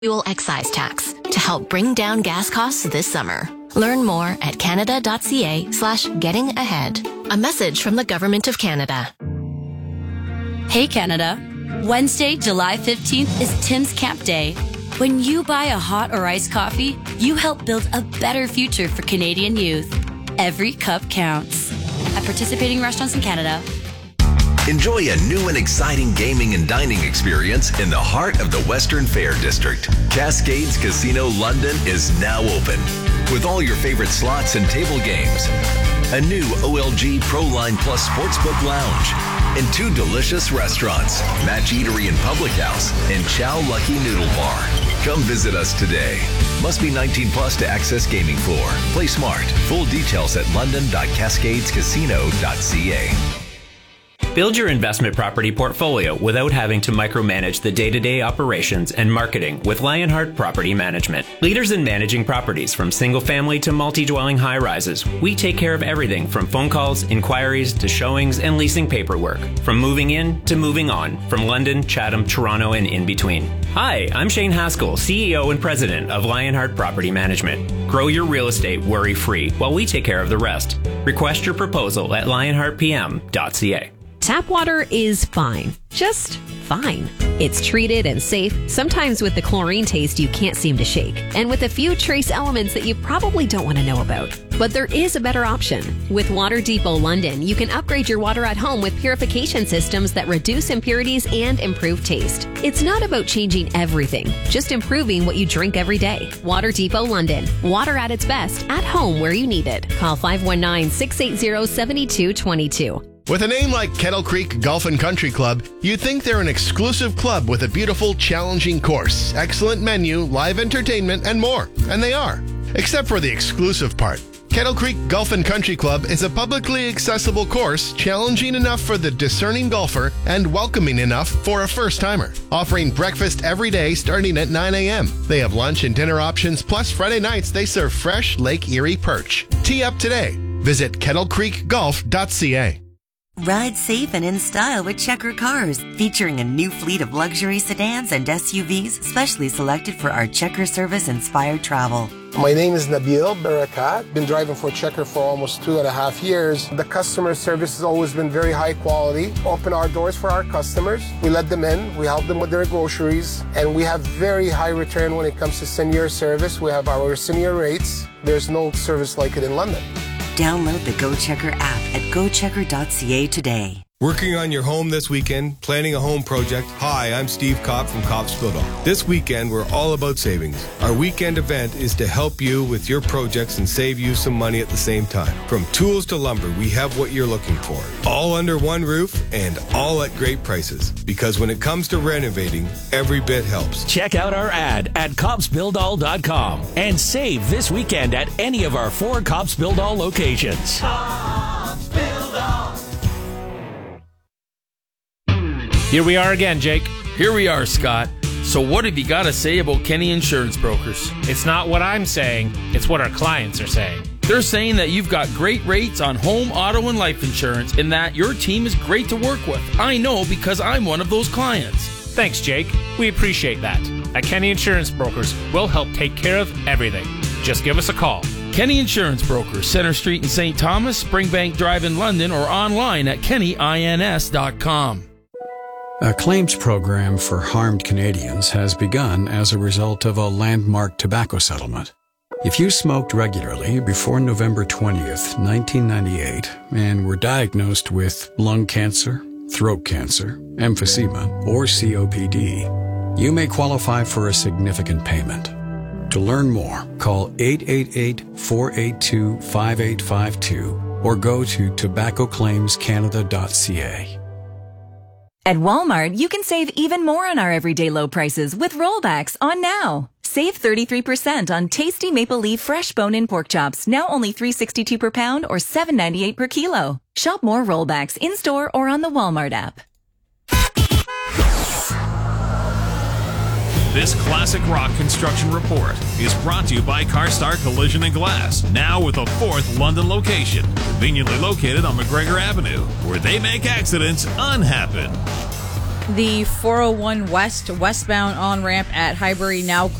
fuel excise tax to help bring down gas costs this summer. Learn more at canada.ca/getting-ahead. A message from the Government of Canada. Hey Canada, Wednesday, July 15th is Tim's Camp Day. When you buy a hot or iced coffee, you help build a better future for Canadian youth. Every cup counts. At participating restaurants in Canada. Enjoy a new and exciting gaming and dining experience in the heart of the Western Fair District. Cascades Casino London is now open with all your favorite slots and table games. A new OLG Proline Plus Sportsbook Lounge and 2 delicious restaurants, Match Eatery and Public House and Chow Lucky Noodle Bar. Come visit us today. Must be 19 plus to access gaming floor. Play smart. Full details at london.cascadescasino.ca. Build your investment property portfolio without having to micromanage the day-to-day operations and marketing with Lionheart Property Management. Leaders in managing properties from single-family to multi-dwelling high-rises, we take care of everything from phone calls, inquiries, to showings and leasing paperwork. From moving in to moving on, from London, Chatham, Toronto, and in between. Hi, I'm Shane Haskell, CEO and President of Lionheart Property Management. Grow your real estate worry-free while we take care of the rest. Request your proposal at lionheartpm.ca. Tap water is fine. Just fine. It's treated and safe, sometimes with the chlorine taste you can't seem to shake, and with a few trace elements that you probably don't want to know about. But there is a better option. With Water Depot London, you can upgrade your water at home with purification systems that reduce impurities and improve taste. It's not about changing everything, just improving what you drink every day. Water Depot London. Water at its best, at home where you need it. Call 519-680-7222. With a name like Kettle Creek Golf and Country Club, you'd think they're an exclusive club with a beautiful, challenging course, excellent menu, live entertainment, and more. And they are. Except for the exclusive part. Kettle Creek Golf and Country Club is a publicly accessible course, challenging enough for the discerning golfer and welcoming enough for a first-timer. Offering breakfast every day starting at 9 a.m. They have lunch and dinner options, plus Friday nights they serve fresh Lake Erie perch. Tee up today. Visit kettlecreekgolf.ca. Ride safe and in style with Checker Cars, featuring a new fleet of luxury sedans and SUVs specially selected for our Checker service-inspired travel. My name is Nabil Barakat. Been driving for Checker for almost 2.5 years. The customer service has always been very high quality. Open our doors for our customers. We let them in. We help them with their groceries. And we have very high return when it comes to senior service. We have our senior rates. There's no service like it in London. Download the GoChecker app at gochecker.ca today. Working on your home this weekend, planning a home project? Hi, I'm Steve Kopp from Kopp's Build-All. This weekend, we're all about savings. Our weekend event is to help you with your projects and save you some money at the same time. From tools to lumber, we have what you're looking for. All under one roof and all at great prices. Because when it comes to renovating, every bit helps. Check out our ad at coppsbuildall.com and save this weekend at any of our 4 Kopp's Build-All locations. Kopp's Build-All. Here we are again, Jake. Here we are, Scott. So what have you got to say about Kenny Insurance Brokers? It's not what I'm saying, it's what our clients are saying. They're saying that you've got great rates on home, auto, and life insurance, and that your team is great to work with. I know because I'm one of those clients. Thanks, Jake. We appreciate that. At Kenny Insurance Brokers, we'll help take care of everything. Just give us a call. Kenny Insurance Brokers, Center Street in St. Thomas, Springbank Drive in London, or online at kennyins.com. A claims program for harmed Canadians has begun as a result of a landmark tobacco settlement. If you smoked regularly before November 20th, 1998, and were diagnosed with lung cancer, throat cancer, emphysema, or COPD, you may qualify for a significant payment. To learn more, call 888-482-5852 or go to tobaccoclaimscanada.ca. At Walmart, you can save even more on our everyday low prices with rollbacks on now. Save 33% on tasty maple leaf fresh bone-in pork chops, now only $3.62 per pound or $7.98 per kilo. Shop more rollbacks in-store or on the Walmart app. This classic rock construction report is brought to you by CarStar Collision and Glass, now with a 4th London location, conveniently located on McGregor Avenue, where they make accidents unhappen. The 401 westbound on-ramp at Highbury now